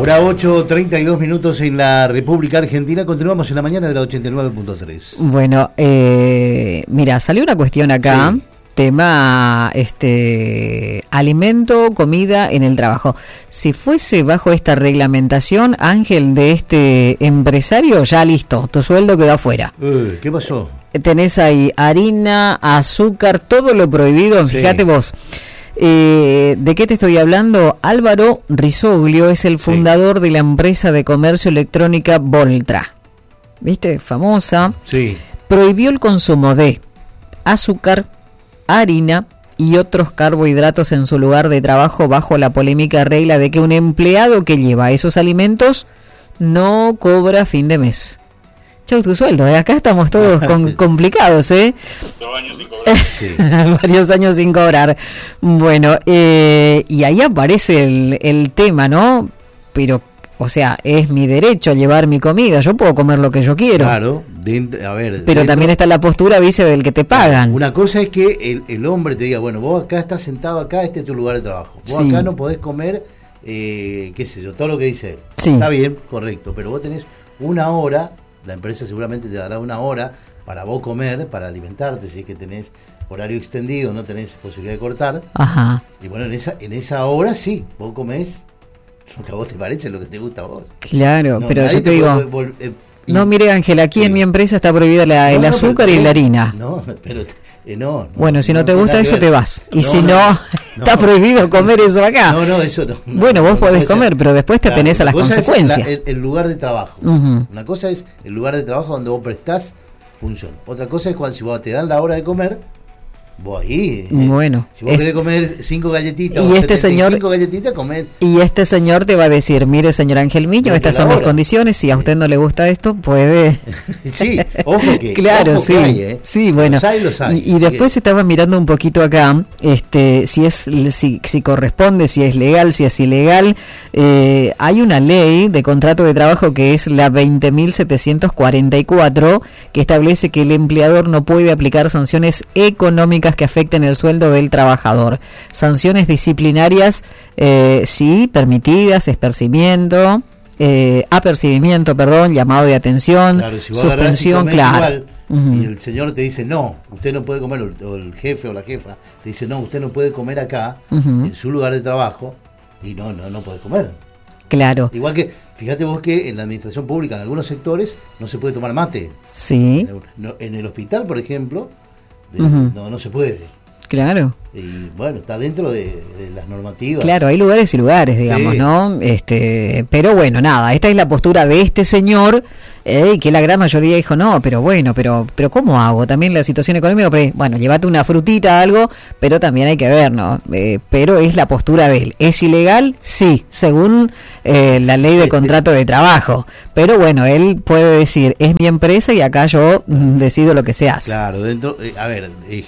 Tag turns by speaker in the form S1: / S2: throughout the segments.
S1: Hora 8:32 minutos en la República Argentina. Continuamos en la mañana de la 89.3.
S2: Bueno, mira, salió una cuestión acá, sí. Tema alimento, comida en el trabajo. Si fuese bajo esta reglamentación, Ángel, de este empresario, ya listo, tu sueldo quedó afuera.
S1: ¿Qué pasó?
S2: Tenés ahí harina, azúcar, todo lo prohibido, sí. Fíjate vos. ¿De qué te estoy hablando? Álvaro Risoglio es el fundador de la empresa de comercio electrónica Voltra. ¿Viste? Famosa.
S1: Sí.
S2: Prohibió el consumo de azúcar, harina y otros carbohidratos en su lugar de trabajo bajo la polémica regla de que un empleado que lleva esos alimentos no cobra fin de mes. Chau tu sueldo, acá estamos todos complicados,
S3: 2 años sin cobrar.
S1: Sí.
S2: Varios años sin cobrar. Bueno, y ahí aparece el tema, ¿no? Pero, o sea, es mi derecho llevar mi comida, yo puedo comer lo que yo quiero.
S1: Claro,
S2: pero también está la postura, dice, del que te pagan.
S1: Una cosa es que el hombre te diga, bueno, vos acá estás sentado acá, este es tu lugar de trabajo. Vos acá no podés comer, qué sé yo, todo lo que dice él.
S2: Sí.
S1: Está bien, correcto, pero vos tenés una hora. La empresa seguramente te dará una hora para vos comer, para alimentarte, si es que tenés horario extendido, no tenés posibilidad de cortar.
S2: Ajá.
S1: Y bueno, en esa hora sí, vos comés lo que a vos te parece, lo que te gusta a vos.
S2: Claro, no, pero yo te digo... No, mire, Ángel, aquí en mi empresa está prohibida el azúcar y la harina.
S1: No, pero... No.
S2: Bueno, si no te gusta eso, te vas. Y si no, está prohibido comer eso acá.
S1: No, eso no.
S2: Bueno, vos podés comer, pero después te tenés a las consecuencias.
S1: El lugar de trabajo. Una cosa es el lugar de trabajo donde vos prestás función. Otra cosa es cuando si vos te dan la hora de comer, vos ahí.
S2: Bueno.
S1: Si vos querés comer 5 galletitas
S2: y este señor,
S1: 5 galletitas, comer.
S2: Y este señor te va a decir, mire, señor Ángel Miño, estas son mis condiciones, si a usted no le gusta esto, puede...
S1: Sí, ojo que...
S2: Claro,
S1: ojo
S2: sí,
S1: que hay,
S2: sí, bueno.
S1: Los hay.
S2: Y después estaba mirando un poquito acá, si corresponde, si es legal, si es ilegal. Hay una ley de contrato de trabajo que es la 20.744, que establece que el empleador no puede aplicar sanciones económicas que afecten el sueldo del trabajador. Sanciones disciplinarias, sí, permitidas, apercibimiento, llamado de atención,
S1: claro, si
S2: suspensión, claro.
S1: Igual, y el señor te dice, no, usted no puede comer, o el jefe o la jefa te dice, no, usted no puede comer acá, en su lugar de trabajo, y no puede comer.
S2: Claro.
S1: Igual que, fíjate vos que en la administración pública, en algunos sectores, no se puede tomar mate.
S2: Sí.
S1: En el hospital, por ejemplo, no se puede.
S2: Claro.
S1: Y bueno, está dentro de las normativas.
S2: Claro, hay lugares y lugares, digamos, sí. ¿No? Pero bueno, nada, esta es la postura de este señor, y que la gran mayoría dijo, no, pero bueno, pero ¿cómo hago? También la situación económica, bueno, llévate una frutita, algo, pero también hay que ver, ¿no? Pero es la postura de él. ¿Es ilegal? Sí, según la ley de contrato de trabajo. Pero bueno, él puede decir, es mi empresa y acá yo decido lo que se hace.
S1: Claro, dentro, a ver,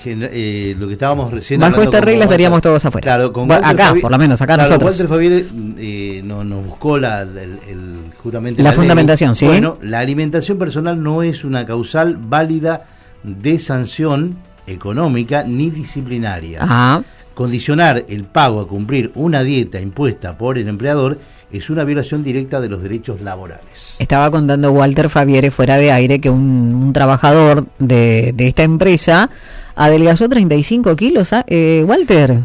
S1: lo que estábamos recién
S2: bajo estas reglas estaríamos todos afuera.
S1: Claro,
S2: acá, por lo menos, acá nosotros.
S1: Walter Fabiere nos buscó justamente
S2: la fundamentación, ley. ¿Sí?
S1: Bueno, la alimentación personal no es una causal válida de sanción económica ni disciplinaria.
S2: Ajá.
S1: Condicionar el pago a cumplir una dieta impuesta por el empleador es una violación directa de los derechos laborales.
S2: Estaba contando Walter Fabiere fuera de aire que un trabajador de esta empresa adelgazó 35 kilos. Walter,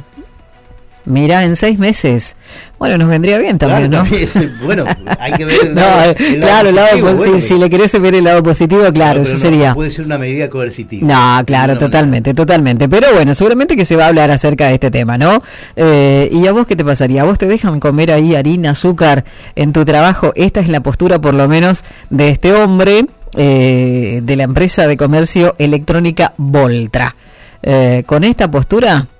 S2: mira, en 6 meses. Bueno, nos vendría bien también,
S1: claro,
S2: ¿no?
S1: También, bueno, hay que ver el lado,
S2: claro, positivo, si le querés ver el lado positivo, claro, eso sería.
S1: Puede ser una medida coercitiva.
S2: No, claro, totalmente. Pero bueno, seguramente que se va a hablar acerca de este tema, ¿no? ¿Y a vos qué te pasaría? ¿A vos te dejan comer ahí harina, azúcar en tu trabajo? Esta es la postura, por lo menos, de este hombre, de la empresa de comercio electrónica Voltra. Con esta postura,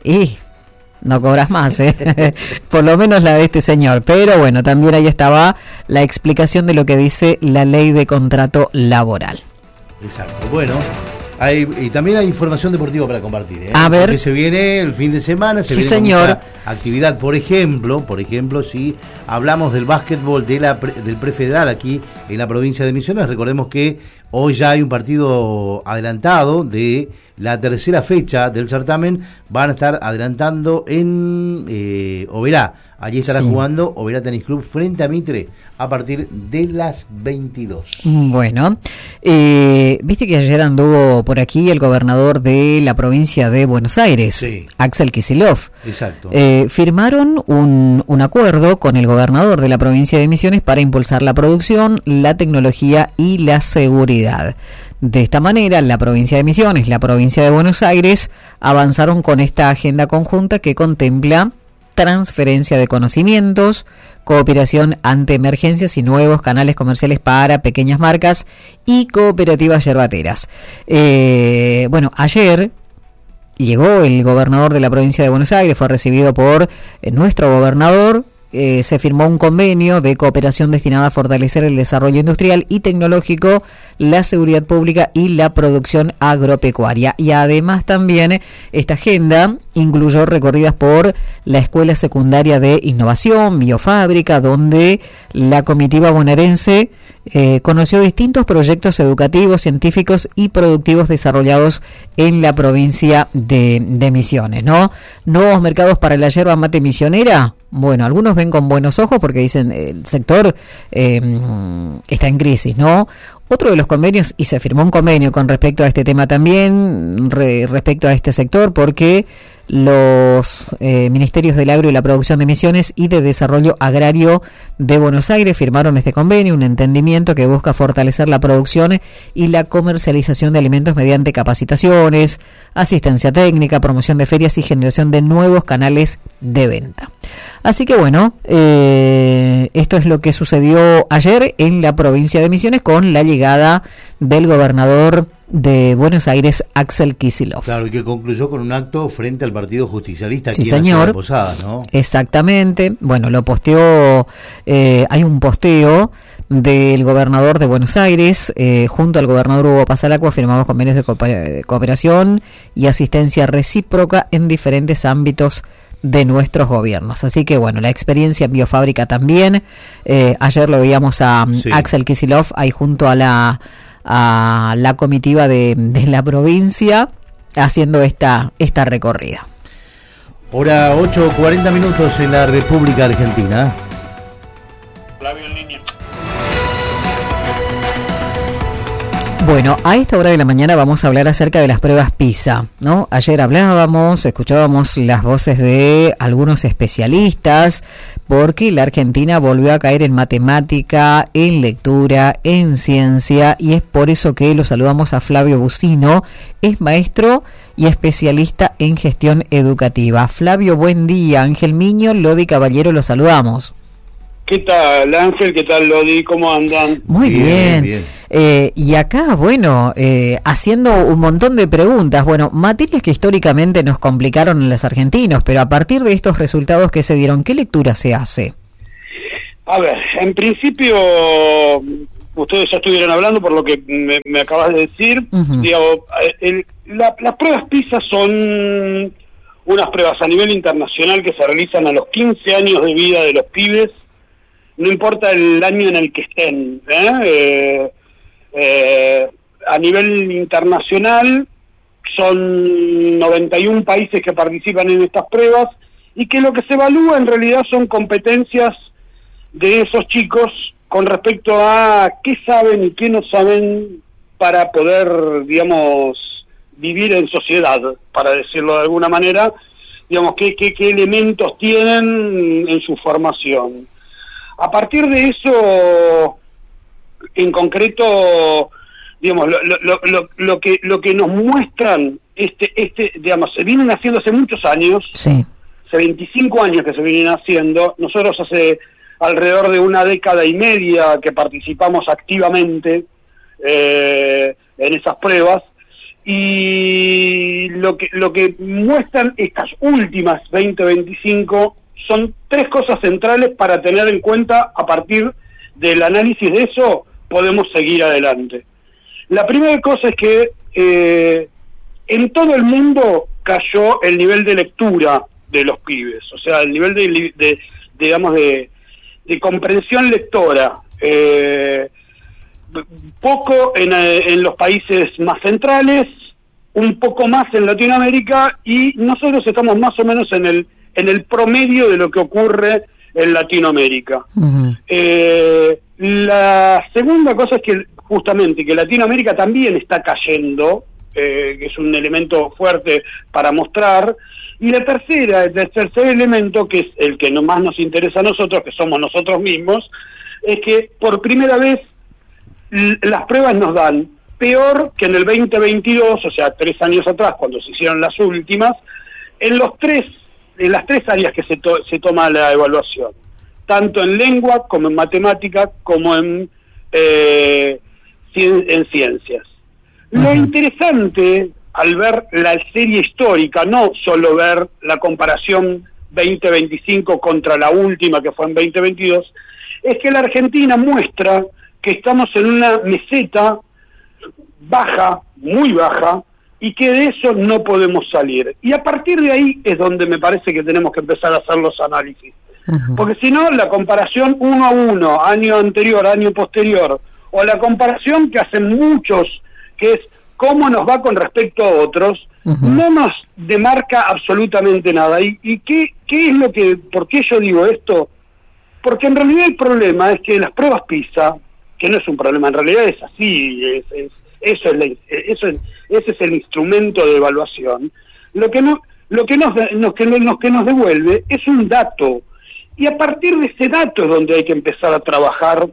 S2: no cobras más, por lo menos la de este señor. Pero bueno, también ahí estaba la explicación de lo que dice la ley de contrato laboral.
S1: Exacto. Bueno, y también hay información deportiva para compartir.
S2: A ver.
S1: Porque se viene el fin de semana, se viene
S2: señor.
S1: Actividad, por ejemplo, si hablamos del básquetbol del prefederal aquí en la provincia de Misiones, recordemos que hoy ya hay un partido adelantado de la tercera fecha del certamen. Van a estar adelantando en Oberá, Allí estará
S2: Sí.
S1: jugando Oberá Tenis Club frente a Mitre a partir de las 22.
S2: Bueno, viste que ayer anduvo por aquí el gobernador de la provincia de Buenos Aires,
S1: Sí.
S2: Axel Kicillof.
S1: Exacto.
S2: Firmaron un acuerdo con el gobernador de la provincia de Misiones para impulsar la producción, la tecnología y la seguridad. De esta manera, la provincia de Misiones, la provincia de Buenos Aires, avanzaron con esta agenda conjunta que contempla transferencia de conocimientos, cooperación ante emergencias y nuevos canales comerciales para pequeñas marcas y cooperativas yerbateras. Bueno, ayer llegó el gobernador de la provincia de Buenos Aires, fue recibido por nuestro gobernador. Se firmó un convenio de cooperación destinado a fortalecer el desarrollo industrial y tecnológico, la seguridad pública y la producción agropecuaria. Y además también esta agenda incluyó recorridas por la Escuela Secundaria de Innovación, Biofábrica, donde la comitiva bonaerense conoció distintos proyectos educativos, científicos y productivos desarrollados en la provincia de Misiones, ¿no? Nuevos mercados para la yerba mate misionera. Bueno, algunos ven con buenos ojos porque dicen el sector está en crisis, ¿no? Otro de los convenios, y se firmó un convenio con respecto a este tema también, respecto a este sector, porque los ministerios del agro y la producción de Misiones y de desarrollo agrario de Buenos Aires firmaron este convenio, un entendimiento que busca fortalecer la producción y la comercialización de alimentos mediante capacitaciones, asistencia técnica, promoción de ferias y generación de nuevos canales de venta. Así que bueno, esto es lo que sucedió ayer en la provincia de Misiones con la llegada del gobernador de Buenos Aires, Axel Kicillof.
S1: Claro, y que concluyó con un acto frente al Partido Justicialista
S2: Sí,
S1: aquí en la
S2: señor.
S1: ciudad de Posadas, ¿no?
S2: Exactamente. Bueno, lo posteó, hay un posteo del gobernador de Buenos Aires, junto al gobernador Hugo Pasalacqua, firmamos convenios de cooperación y asistencia recíproca en diferentes ámbitos de nuestros gobiernos. Así que bueno, la experiencia en Biofábrica también. Ayer lo veíamos a
S1: Sí.
S2: Axel Kicillof ahí junto a la comitiva de la provincia haciendo esta recorrida.
S1: Hora 8:40 minutos en la República Argentina.
S3: Flavio en línea.
S2: Bueno, a esta hora de la mañana vamos a hablar acerca de las pruebas PISA, ¿no? Ayer escuchábamos las voces de algunos especialistas, porque la Argentina volvió a caer en matemática, en lectura, en ciencia, y es por eso que lo saludamos a Flavio Bucino, es maestro y especialista en gestión educativa. Flavio, buen día. Ángel Miño, Lodi Caballero, los saludamos.
S4: ¿Qué tal, Ángel? ¿Qué tal, Lodi? ¿Cómo andan?
S2: Muy bien.
S1: Bien.
S2: Y acá, bueno, haciendo un montón de preguntas. Bueno, materias que históricamente nos complicaron a los argentinos, pero a partir de estos resultados que se dieron, ¿qué lectura se hace?
S4: A ver, en principio, ustedes ya estuvieron hablando por lo que me acabas de decir.
S2: Ujú.
S4: Digo, las pruebas PISA son unas pruebas a nivel internacional que se realizan a los 15 años de vida de los pibes, no importa el año en el que estén, a nivel internacional son 91 países que participan en estas pruebas y que lo que se evalúa en realidad son competencias de esos chicos con respecto a qué saben y qué no saben para poder, digamos, vivir en sociedad, para decirlo de alguna manera, digamos, qué elementos tienen en su formación. A partir de eso, en concreto, digamos, lo que nos muestran, digamos, se vienen haciendo hace muchos años,
S2: Sí.
S4: hace 25 años que se vienen haciendo. Nosotros hace alrededor de una década y media que participamos activamente en esas pruebas, y lo que muestran estas últimas 20-25 son tres cosas centrales para tener en cuenta. A partir del análisis de eso podemos seguir adelante. La primera cosa es que en todo el mundo cayó el nivel de lectura de los pibes, o sea, el nivel de comprensión lectora. Poco en los países más centrales, un poco más en Latinoamérica, y nosotros estamos más o menos en el en el promedio de lo que ocurre en Latinoamérica.
S2: Uh-huh.
S4: La segunda cosa es que justamente que Latinoamérica también está cayendo, que es un elemento fuerte para mostrar. Y el tercer elemento, que es el que más nos interesa a nosotros, que somos nosotros mismos, es que por primera vez las pruebas nos dan peor que en el 2022, o sea, 3 años atrás, cuando se hicieron las últimas, en las tres áreas que se toma la evaluación, tanto en lengua, como en matemática, como en ciencias. Uh-huh. Lo interesante, al ver la serie histórica, no solo ver la comparación 2025 contra la última que fue en 2022, es que la Argentina muestra que estamos en una meseta baja, muy baja, y que de eso no podemos salir. Y a partir de ahí es donde me parece que tenemos que empezar a hacer los análisis. Uh-huh. Porque si no, la comparación 1 a 1, año anterior, año posterior, o la comparación que hacen muchos, que es cómo nos va con respecto a otros, uh-huh, no nos demarca absolutamente nada. ¿Y qué es lo que, por qué yo digo esto? Porque en realidad el problema es que las pruebas PISA, que no es un problema, en realidad es así, ese es el instrumento de evaluación, lo que nos devuelve es un dato, y a partir de ese dato es donde hay que empezar a trabajar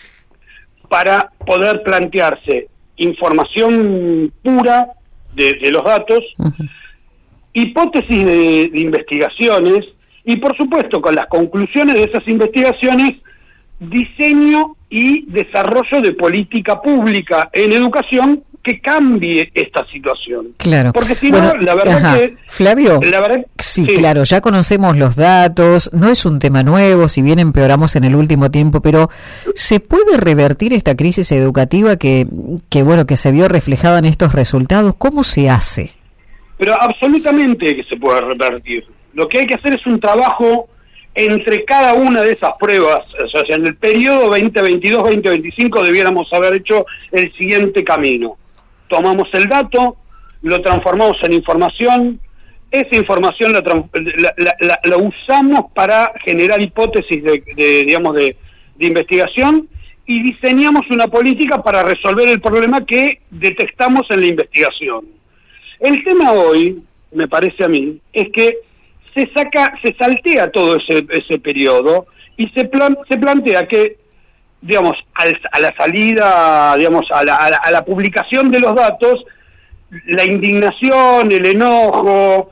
S4: para poder plantearse información pura de los datos, uh-huh, hipótesis de investigaciones, y por supuesto con las conclusiones de esas investigaciones, diseño y desarrollo de política pública en educación que cambie esta situación.
S2: Claro.
S4: Porque si no, la verdad, ajá, que...
S2: Flavio, sí, claro, ya conocemos los datos, no es un tema nuevo, si bien empeoramos en el último tiempo, pero ¿se puede revertir esta crisis educativa que se vio reflejada en estos resultados? ¿Cómo se hace?
S4: Pero absolutamente que se puede revertir. Lo que hay que hacer es un trabajo entre cada una de esas pruebas. O sea, en el periodo 2022-2025 debiéramos haber hecho el siguiente camino. Tomamos el dato, lo transformamos en información, esa información la usamos para generar hipótesis de investigación, y diseñamos una política para resolver el problema que detectamos en la investigación. El tema hoy, me parece a mí, es que se saltea todo ese periodo y se plantea que, digamos, a la salida, digamos, a la publicación de los datos, la indignación, el enojo,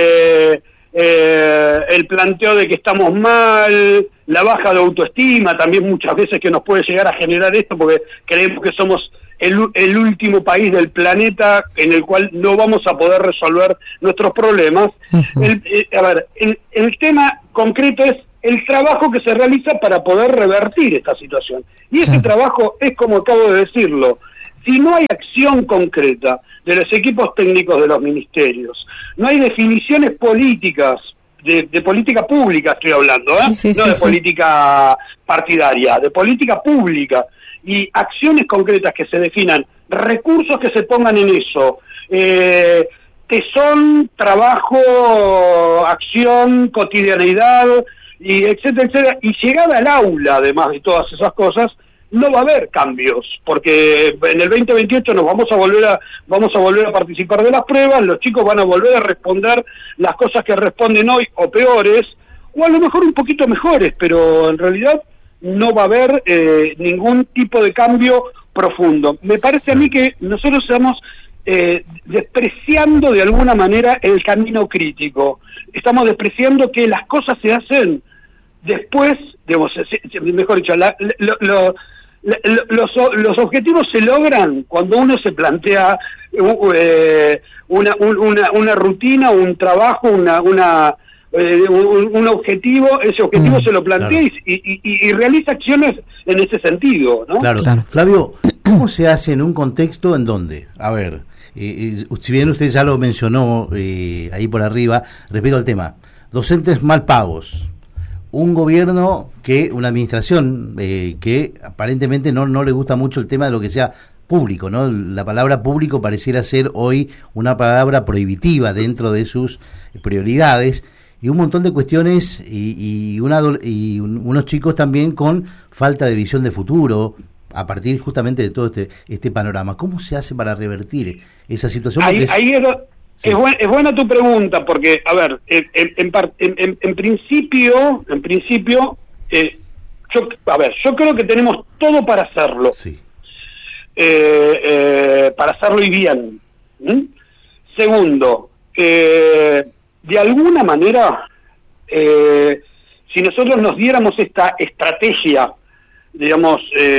S4: el planteo de que estamos mal, la baja de autoestima, también muchas veces que nos puede llegar a generar esto, porque creemos que somos el último país del planeta en el cual no vamos a poder resolver nuestros problemas. Uh-huh. El tema concreto es el trabajo que se realiza para poder revertir esta situación. Y ese trabajo es, como acabo de decirlo, si no hay acción concreta de los equipos técnicos de los ministerios, no hay definiciones políticas, de política pública estoy hablando, política partidaria, de política pública, y acciones concretas que se definan, recursos que se pongan en eso, tesón, trabajo, acción, cotidianeidad, y etcétera, y llegada al aula, además de todas esas cosas, no va a haber cambios, porque en el 2028 nos vamos a volver a participar de las pruebas, los chicos van a volver a responder las cosas que responden hoy, o peores, o a lo mejor un poquito mejores, pero en realidad no va a haber ningún tipo de cambio profundo. Me parece a mí que nosotros estamos despreciando de alguna manera el camino crítico. Estamos despreciando que las cosas se hacen después, digamos, mejor dicho, los objetivos se logran cuando uno se plantea una rutina, un trabajo, un objetivo, ese objetivo se lo plantea, claro, y realiza acciones en ese sentido, ¿no?
S1: Claro. Flavio, ¿cómo se hace en un contexto en donde, a ver, si bien usted ya lo mencionó ahí por arriba, respecto al tema, docentes mal pagos, un gobierno una administración que aparentemente no le gusta mucho el tema de lo que sea público, ¿no? La palabra público pareciera ser hoy una palabra prohibitiva dentro de sus prioridades, y un montón de cuestiones y unos chicos también con falta de visión de futuro a partir justamente de todo este panorama. ¿Cómo se hace para revertir esa situación?
S4: Sí. Es buena tu pregunta, porque, a ver, en principio, yo creo que tenemos todo para hacerlo. Sí. Para hacerlo y bien. Segundo, de alguna manera, si nosotros nos diéramos esta estrategia, digamos,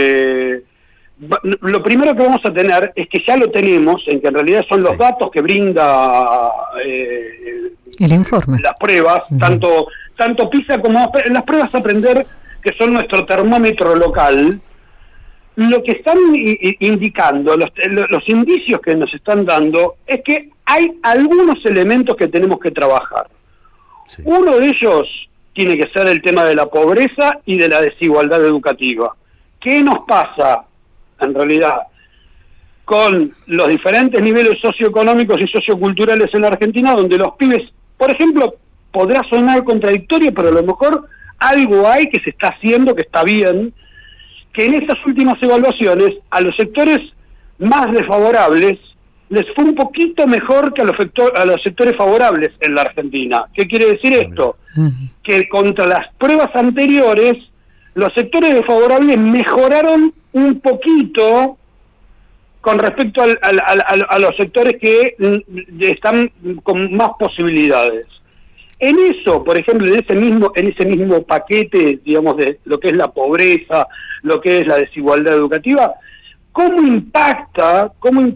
S4: lo primero que vamos a tener es que ya lo tenemos, en que en realidad son los datos que brinda
S2: el informe,
S4: las pruebas, tanto PISA como las pruebas a aprender, que son nuestro termómetro local. Lo que están indicando, los indicios que nos están dando, es que hay algunos elementos que tenemos que trabajar. Sí. Uno de ellos tiene que ser el tema de la pobreza y de la desigualdad educativa. ¿Qué nos pasa, en realidad, con los diferentes niveles socioeconómicos y socioculturales en la Argentina, donde los pibes, por ejemplo, podrá sonar contradictorio, pero a lo mejor algo hay que se está haciendo, que está bien, que en estas últimas evaluaciones a los sectores más desfavorables les fue un poquito mejor que a los sectores favorables en la Argentina. ¿Qué quiere decir esto? Que contra las pruebas anteriores, los sectores desfavorables mejoraron un poquito con respecto a los sectores que están con más posibilidades. En eso, por ejemplo, en ese mismo paquete, digamos, de lo que es la pobreza, lo que es la desigualdad educativa, ¿cómo impacta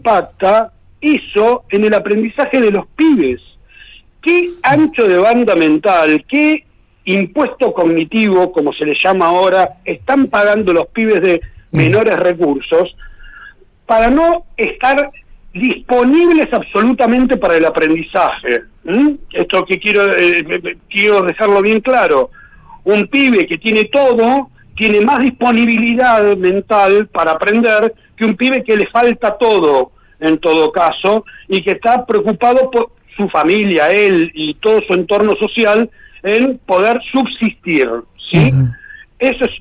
S4: eso en el aprendizaje de los pibes? ¿Qué ancho de banda mental, qué impuesto cognitivo, como se le llama ahora, están pagando los pibes de menores recursos para no estar disponibles absolutamente para el aprendizaje? Esto que quiero dejarlo bien claro. Un pibe que tiene todo tiene más disponibilidad mental para aprender que un pibe que le falta todo, en todo caso, y que está preocupado por su familia, él y todo su entorno social, en poder subsistir, ¿sí? Eso es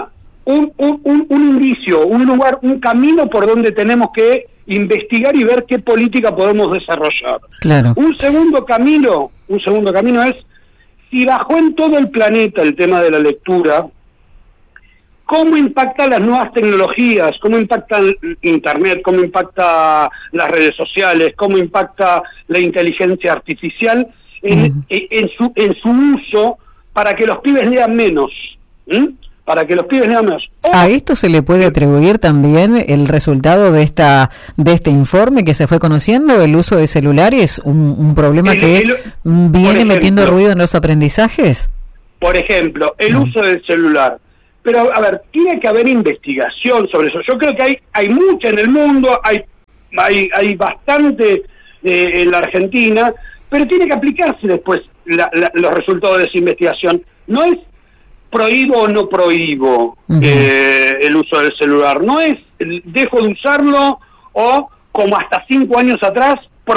S4: un indicio, un lugar, un camino por donde tenemos que investigar y ver qué política podemos desarrollar.
S2: Claro.
S4: Un segundo camino es, si bajó en todo el planeta el tema de la lectura, ¿cómo impacta las nuevas tecnologías? ¿Cómo impacta Internet? ¿Cómo impacta las redes sociales? ¿Cómo impacta la inteligencia artificial en su uso para que los pibes lean menos? Para que los pibes lean menos.
S2: ¿A esto se le puede atribuir también el resultado de este informe que se fue conociendo? ¿El uso de celulares, un problema que viene metiendo ruido en los aprendizajes?
S4: Por ejemplo, el uso del celular. Pero, a ver, tiene que haber investigación sobre eso. Yo creo que hay mucha en el mundo, hay bastante en la Argentina, pero tiene que aplicarse después los resultados de esa investigación. No es prohíbo o no prohíbo el uso del celular. No es dejo de usarlo o, como hasta 5 años atrás,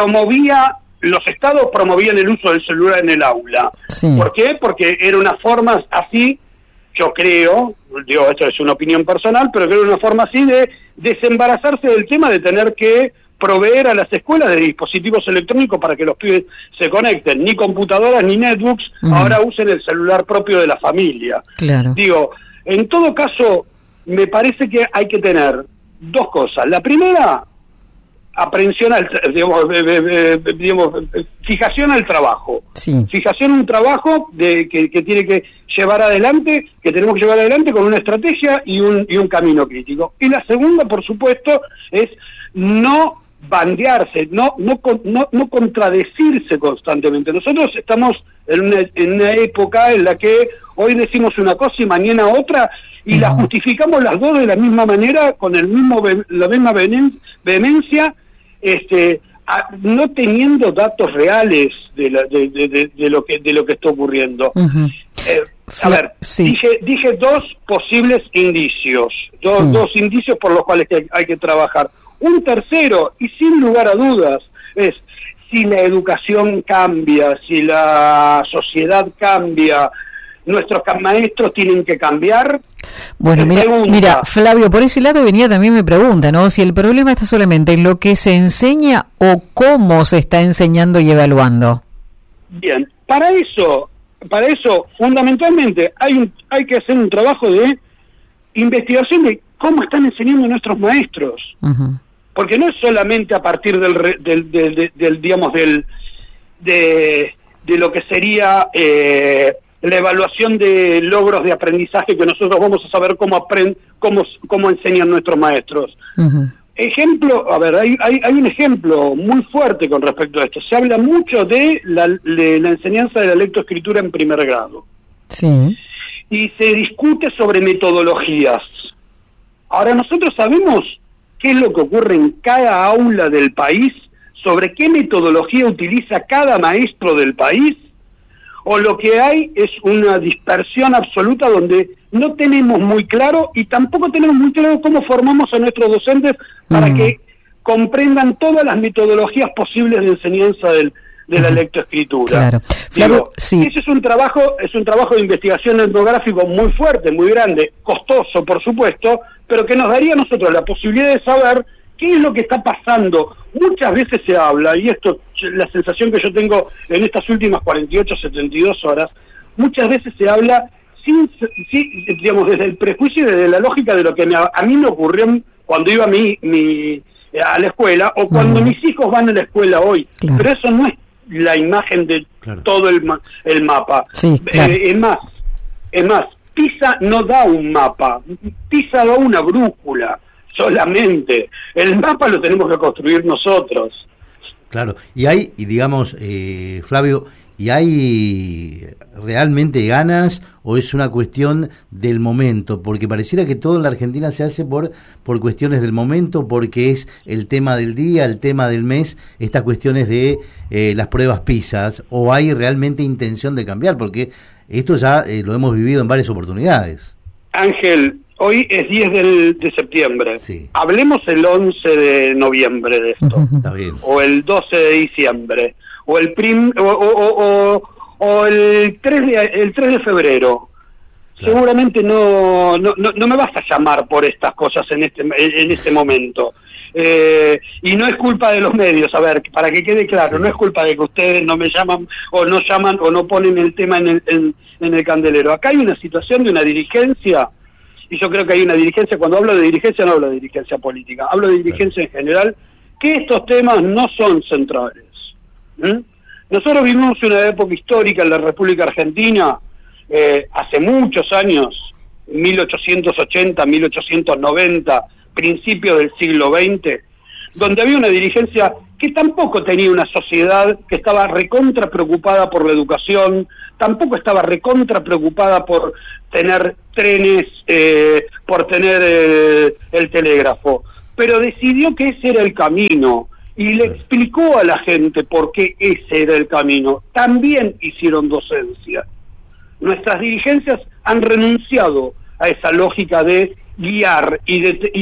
S4: los estados promovían el uso del celular en el aula. Sí. ¿Por qué? Porque era una forma así, yo creo, esto es una opinión personal, pero creo que era una forma así de desembarazarse del tema de tener que proveer a las escuelas de dispositivos electrónicos para que los pibes se conecten. Ni computadoras ni netbooks ahora usen el celular propio de la familia. Claro. En todo caso, me parece que hay que tener dos cosas. La primera, fijación al trabajo. Sí. Fijación a un trabajo que tiene que llevar adelante, que tenemos que llevar adelante con una estrategia y un camino crítico. Y la segunda, por supuesto, es no bandearse, no contradecirse constantemente. Nosotros estamos en una época en la que hoy decimos una cosa y mañana otra, y la justificamos las dos de la misma manera, con la misma vehemencia, no teniendo datos reales de lo que está ocurriendo. A ver, sí. dije dos posibles indicios, dos indicios por los cuales hay que trabajar. Un tercero, y sin lugar a dudas, es si la educación cambia, si la sociedad cambia, nuestros maestros tienen que cambiar.
S2: Bueno, mira, Flavio, por ese lado venía también mi pregunta, ¿no? Si el problema está solamente en lo que se enseña o cómo se está enseñando y evaluando.
S4: Bien, para eso fundamentalmente hay que hacer un trabajo de investigación de cómo están enseñando nuestros maestros. Uh-huh. Porque no es solamente a partir de lo que sería la evaluación de logros de aprendizaje que nosotros vamos a saber cómo enseñan nuestros maestros. Uh-huh. Ejemplo, a ver, hay un ejemplo muy fuerte con respecto a esto. Se habla mucho de la enseñanza de la lectoescritura en primer grado.
S2: Sí.
S4: Y se discute sobre metodologías. Ahora, nosotros sabemos qué es lo que ocurre en cada aula del país, sobre qué metodología utiliza cada maestro del país, o lo que hay es una dispersión absoluta donde no tenemos muy claro y tampoco tenemos muy claro cómo formamos a nuestros docentes para que comprendan todas las metodologías posibles de enseñanza de la lectoescritura.
S2: Claro. Flavio, sí.
S4: Ese es un trabajo de investigación etnográfico muy fuerte, muy grande, costoso, por supuesto, pero que nos daría a nosotros la posibilidad de saber qué es lo que está pasando. Muchas veces se habla, y esto, la sensación que yo tengo en estas últimas 48, 72 horas, muchas veces se habla digamos, desde el prejuicio y desde la lógica de lo que a mí me ocurrió cuando iba a la escuela, o cuando mis hijos van a la escuela hoy. Claro. Pero eso no es la imagen de todo el mapa.
S2: Sí, claro.
S4: Es más, PISA no da un mapa, PISA da una brújula solamente. El mapa lo tenemos que construir nosotros.
S1: Claro, digamos, Flavio, ¿y hay realmente ganas o es una cuestión del momento? Porque pareciera que todo en la Argentina se hace por cuestiones del momento, porque es el tema del día, el tema del mes, estas cuestiones de las pruebas PISA, o hay realmente intención de cambiar, porque esto ya lo hemos vivido en varias oportunidades.
S4: Ángel, hoy es 10 de septiembre.
S1: Sí.
S4: Hablemos el 11 de noviembre de esto.
S1: Está bien.
S4: O el 12 de diciembre. O el el 3 de febrero. Claro. Seguramente no me vas a llamar por estas cosas en este momento. Y no es culpa de los medios, a ver, para que quede claro, no es culpa de que ustedes no me llaman o no ponen el tema en el candelero. Acá hay una situación de una dirigencia, y yo creo que hay una dirigencia. Cuando hablo de dirigencia no hablo de dirigencia política, hablo de dirigencia en general, que estos temas no son centrales. Nosotros vivimos una época histórica en la República Argentina, hace muchos años, 1880, 1890, principios del siglo XX, donde había una dirigencia que tampoco tenía una sociedad que estaba recontra preocupada por la educación, tampoco estaba recontra preocupada por tener trenes, por tener el telégrafo, pero decidió que ese era el camino y le explicó a la gente por qué ese era el camino. También hicieron docencia. Nuestras dirigencias han renunciado a esa lógica de guiar y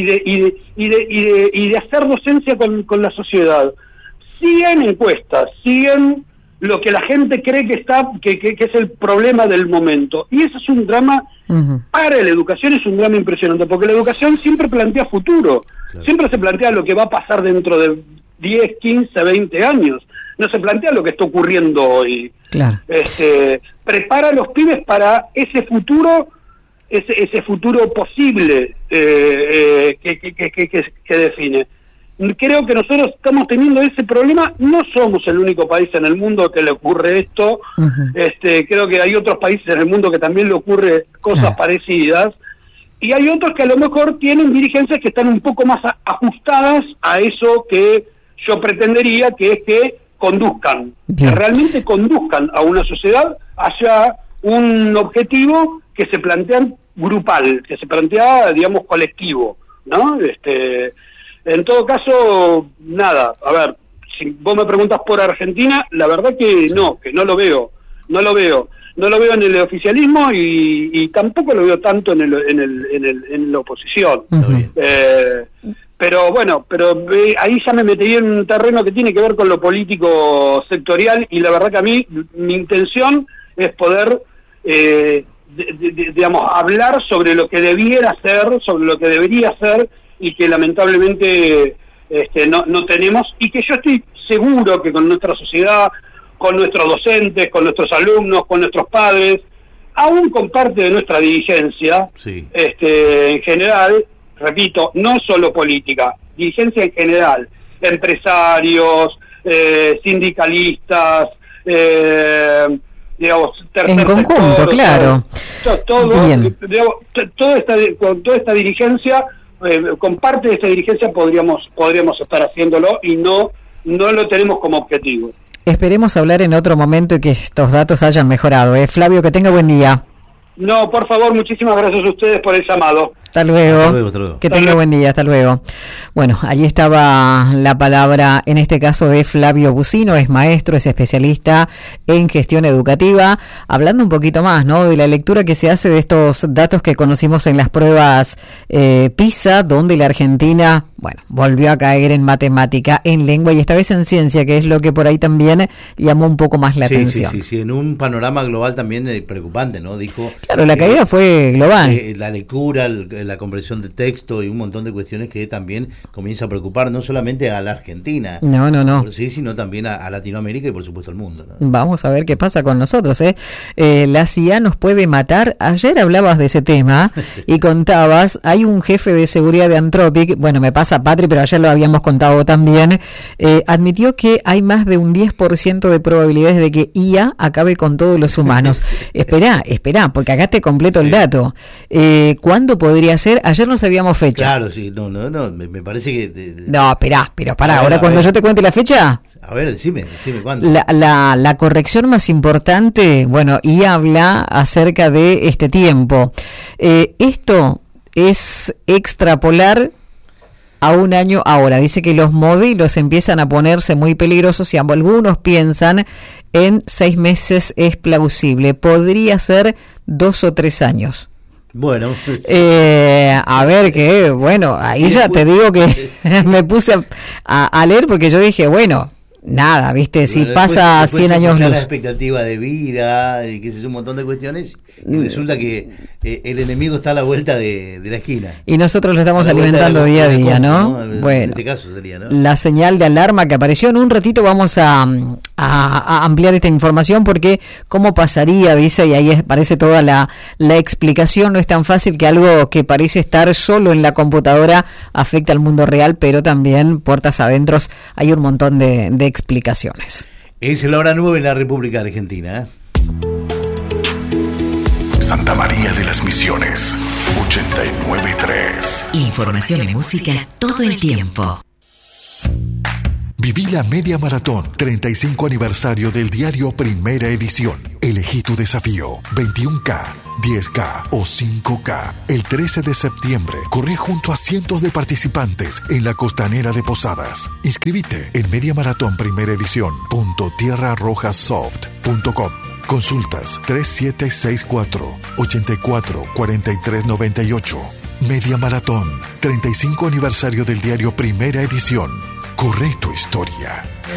S4: de hacer docencia con la sociedad. Siguen encuestas, siguen lo que la gente cree que es el problema del momento, y eso es un drama. Para la educación es un drama impresionante, porque la educación siempre plantea futuro. Claro. Siempre se plantea lo que va a pasar dentro de 10, 15, 20 años. No se plantea lo que está ocurriendo hoy.
S2: Claro.
S4: Prepara a los pibes para ese futuro posible que define. Creo que nosotros estamos teniendo ese problema. No somos el único país en el mundo que le ocurre esto. Creo que hay otros países en el mundo que también le ocurre cosas parecidas, y hay otros que a lo mejor tienen dirigencias que están un poco más ajustadas a eso que yo pretendería, que es que conduzcan, que realmente conduzcan a una sociedad hacia un objetivo que se plantea grupal, que se plantea, digamos, colectivo, ¿no? En todo caso, nada, a ver, si vos me preguntas por Argentina, la verdad que no lo veo en el oficialismo y tampoco lo veo tanto en la oposición. Pero bueno, ahí ya me metería en un terreno que tiene que ver con lo político sectorial, y la verdad que a mí, mi intención es poder, digamos, hablar sobre lo que debiera ser, sobre lo que debería ser, y que lamentablemente no tenemos, y que yo estoy seguro que con nuestra sociedad, con nuestros docentes, con nuestros alumnos, con nuestros padres, aún con parte de nuestra dirigencia,
S1: sí,
S4: en general, repito, no solo política, dirigencia en general, empresarios, sindicalistas, digamos, tercer
S2: en conjunto,
S4: sector,
S2: claro.
S4: Toda esta dirigencia, con parte de esta dirigencia podríamos estar haciéndolo, y no lo tenemos como objetivo.
S2: Esperemos hablar en otro momento y que estos datos hayan mejorado. Flavio, que tenga buen día.
S4: No, por favor, muchísimas gracias a ustedes por el llamado.
S2: Hasta luego.
S1: Hasta luego.
S2: Que tenga buen día, hasta luego. Bueno, allí estaba la palabra, en este caso, de Flavio Bucino, es maestro, es especialista en gestión educativa, hablando un poquito más, ¿no?, de la lectura que se hace de estos datos que conocimos en las pruebas PISA, donde la Argentina, bueno, volvió a caer en matemática, en lengua y esta vez en ciencia, que es lo que por ahí también llamó un poco más la atención.
S1: Sí, en un panorama global también preocupante, ¿no? Dijo.
S2: Claro, la caída fue global.
S1: La lectura, la comprensión de texto y un montón de cuestiones que también comienza a preocupar no solamente a la Argentina,
S2: no,
S1: sí, sino también a Latinoamérica y por supuesto al mundo, ¿no?
S2: Vamos a ver qué pasa con nosotros, la CIA nos puede matar. Ayer hablabas de ese tema y contabas, hay un jefe de seguridad de Anthropic, bueno, me pasa Patri, pero ayer lo habíamos contado también, admitió que hay más de un 10% de probabilidades de que IA acabe con todos los humanos. Esperá, porque acá te completo el dato. ¿Cuándo podría ser? Ayer no sabíamos fecha.
S1: Claro, sí, no, me parece que...
S2: No, esperá, pero pará, ahora cuando yo te cuente la fecha...
S1: A ver, decime cuándo.
S2: La corrección más importante, bueno, y habla acerca de este tiempo. Esto es extrapolar a un año ahora. Dice que los modelos empiezan a ponerse muy peligrosos y algunos piensan en 6 meses es plausible. Podría ser 2 o 3 años.
S1: Bueno,
S2: a ver que, bueno, ahí ya te digo que me puse a leer porque yo dije, bueno, nada, viste, si pasa
S1: después
S2: 100 años luz.
S1: La expectativa de vida, y que es un montón de cuestiones, y resulta que el enemigo está a la vuelta de la esquina.
S2: Y nosotros lo estamos alimentando día a día, ¿no?
S1: Bueno, en este caso sería, ¿no?
S2: La señal de alarma que apareció. En un ratito vamos a ampliar esta información porque cómo pasaría, dice, y ahí aparece toda la explicación. No es tan fácil que algo que parece estar solo en la computadora afecte al mundo real, pero también puertas adentro hay un montón de explicaciones.
S1: Es la hora 9 en la República Argentina.
S5: Santa María de las Misiones, 89.3.
S6: Información y música todo el tiempo.
S5: Viví la Media Maratón, 35 aniversario del diario Primera Edición. Elegí tu desafío, 21K, 10K o 5K. El 13 de septiembre, corrí junto a cientos de participantes en la costanera de Posadas. Inscribite en mediamaratonprimeredición.tierrarrojasoft.com. Consultas 3764-844398. Media Maratón, 35 aniversario del diario Primera Edición. Corre tu historia.